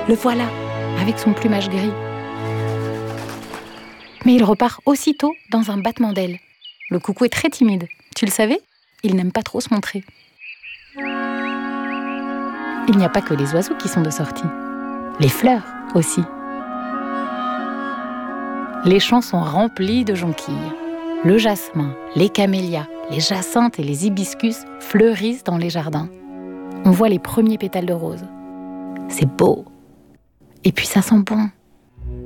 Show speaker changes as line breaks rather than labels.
Le voilà, avec son plumage gris. Mais il repart aussitôt dans un battement d'ailes. Le coucou est très timide. Tu le savais ? Il n'aime pas trop se montrer. Il n'y a pas que les oiseaux qui sont de sortie. Les fleurs aussi. Les champs sont remplis de jonquilles. Le jasmin, les camélias, les jacinthes et les hibiscus fleurissent dans les jardins. On voit les premiers pétales de rose. C'est beau. Et puis ça sent bon.